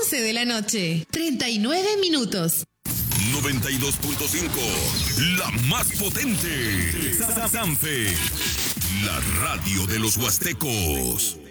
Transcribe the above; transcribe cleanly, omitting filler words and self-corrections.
11 de la noche, 39 minutos. 92.5, la más potente. Sanfe, la radio de los huastecos.